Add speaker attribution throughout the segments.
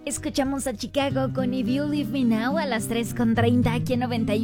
Speaker 1: Escuchamos a Chicago con If You Leave Me Now a las 3:30 aquí en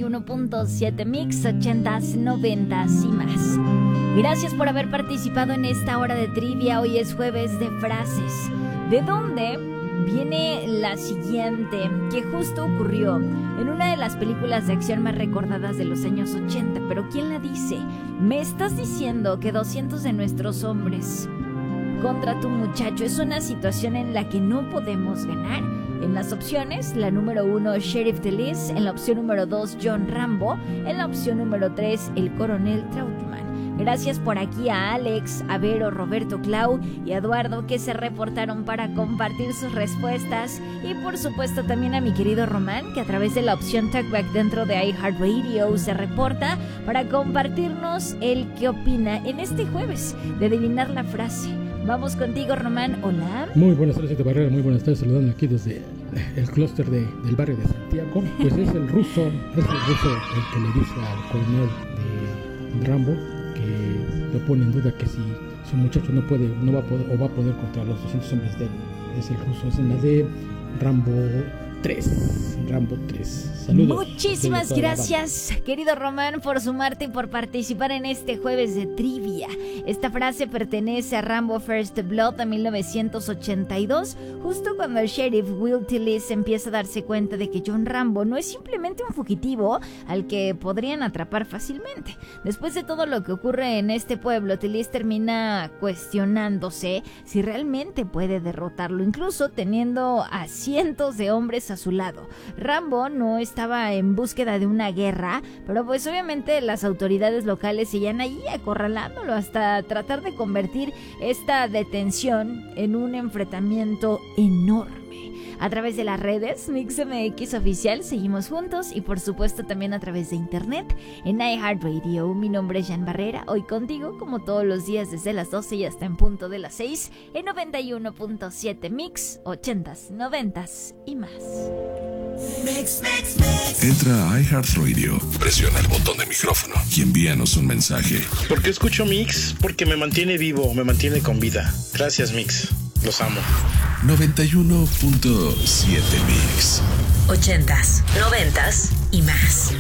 Speaker 1: 91.7 Mix, 80s, 90s y más. Gracias por haber participado en esta hora de trivia. Hoy es jueves de frases. ¿De dónde viene la siguiente? Que justo ocurrió en una de las películas de acción más recordadas de los años 80. Pero ¿quién la dice? ¿Me estás diciendo que 200 de nuestros hombres contra tu muchacho es una situación en la que no podemos ganar? En las opciones, la número 1, Sheriff Delis. En la opción número 2, John Rambo. En la opción número 3, el coronel Trautmann. Gracias por aquí a Alex, a Vero, Roberto, Clau y a Eduardo, que se reportaron para compartir sus respuestas. Y por supuesto también a mi querido Román, que a través de la opción Talkback dentro de iHeartRadio se reporta para compartirnos el qué opina en este jueves de adivinar la frase. Vamos contigo, Román. Hola.
Speaker 2: Muy buenas tardes, de Barrera. Muy buenas tardes, saludando aquí desde el clúster del barrio de Santiago. Pues es el ruso el que le dice al coronel de Rambo que lo pone en duda que si su muchacho no va a poder contra los 200 hombres de él. Es el ruso, es en la de Rambo 3. Saludos.
Speaker 1: Muchísimas gracias, querido Román, por sumarte y por participar en este jueves de trivia. Esta frase pertenece a Rambo First Blood de 1982, justo cuando el sheriff Will Tillis empieza a darse cuenta de que John Rambo no es simplemente un fugitivo al que podrían atrapar fácilmente. Después de todo lo que ocurre en este pueblo, Tillis termina cuestionándose si realmente puede derrotarlo, incluso teniendo a cientos de hombres a su lado. Rambo no estaba en búsqueda de una guerra, pero pues obviamente las autoridades locales seguían allí acorralándolo hasta tratar de convertir esta detención en un enfrentamiento enorme. A través de las redes, MixMX Oficial, seguimos juntos y por supuesto también a través de internet en iHeartRadio. Mi nombre es Jan Barrera, hoy contigo como todos los días desde las 12 y hasta en punto de las 6 en 91.7 Mix, 80s, 90s y más.
Speaker 3: Entra a iHeartRadio, presiona el botón de micrófono y envíanos un mensaje.
Speaker 4: ¿Por qué escucho Mix? Porque me mantiene vivo, me mantiene con vida. Gracias, Mix. Los amo.
Speaker 3: 91.7 Mix.
Speaker 5: 80s, 90s y más.